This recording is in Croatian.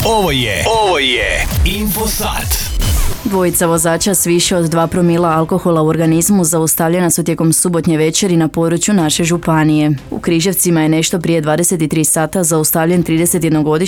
Ovo je Infosat. Dvojica vozača s više od 2 promila alkohola u organizmu zaustavljena su tijekom subotnje večeri na području naše županije. U Križevcima je nešto prije 23 sata zaustavljen 31-godišnji